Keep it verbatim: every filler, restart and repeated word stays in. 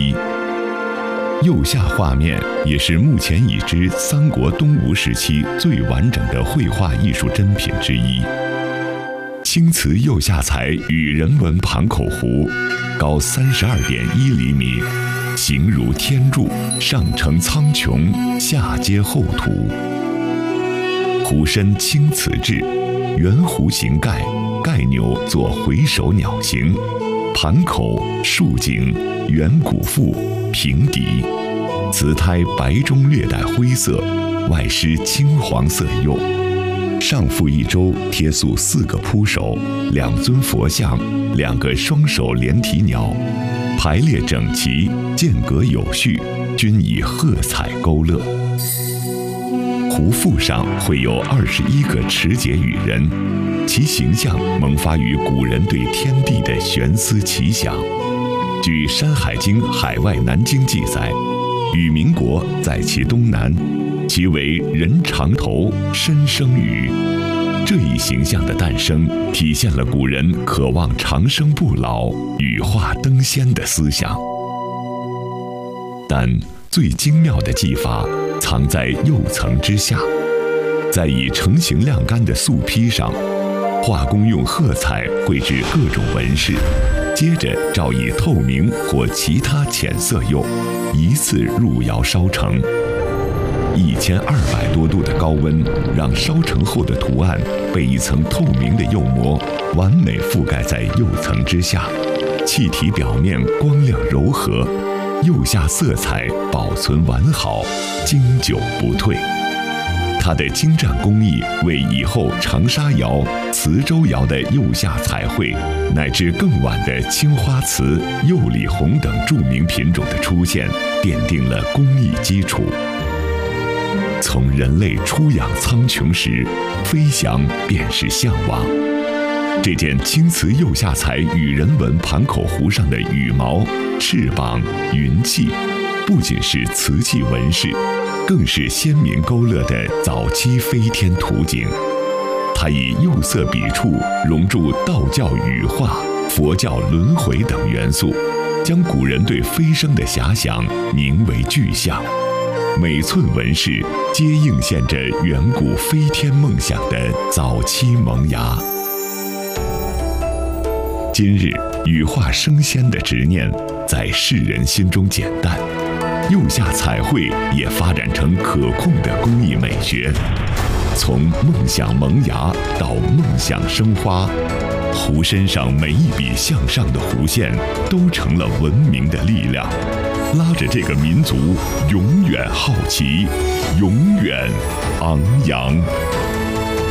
一。右下画面也是目前已知三国东吴时期最完整的绘画艺术珍品之一。青瓷釉下彩与人文盘口壶，高三十二点一厘米，形如天柱，上承苍穹，下接厚土。壶身青瓷制，圆弧形盖，盖钮作回首鸟形，盘口竖颈，圆鼓腹，平底，瓷胎白中略带灰色，外施青黄色釉。上覆一周贴塑四个铺首，两尊佛像，两个双手连体鸟，排列整齐，间隔有序，均以褐彩勾勒。壶腹上绘有二十一个持节羽人，其形象萌发于古人对天地的悬思奇想。据《山海经·海外南经》记载，禹明国在其东南，其为人长头，身生羽。这一形象的诞生，体现了古人渴望长生不老、羽化登仙的思想。但最精妙的技法藏在釉层之下，在已成型晾干的素坯上，画工用褐彩绘制各种纹饰，接着照以透明或其他浅色釉，一次入窑烧成。一千二百多度的高温，让烧成后的图案被一层透明的釉膜完美覆盖在釉层之下，气体表面光亮柔和，釉下色彩保存完好，经久不退。它的精湛工艺为以后长沙窑、磁州窑的釉下彩绘，乃至更晚的青花瓷、釉里红等著名品种的出现，奠定了工艺基础。从人类出养苍穹时，飞翔便是向往。这件青瓷釉下彩羽人纹盘口壶上的羽毛、翅膀、云气，不仅是瓷器纹饰，更是先民勾勒的早期飞天图景。它以釉色笔触融入道教羽化、佛教轮回等元素，将古人对飞升的遐想凝为具象。每寸纹饰皆映现着远古飞天梦想的早期萌芽。今日羽化升仙的执念在世人心中减淡，釉下彩绘也发展成可控的工艺美学。从梦想萌芽到梦想生花，壶身上每一笔向上的弧线都成了文明的力量，拉着这个民族永远好奇，永远昂扬。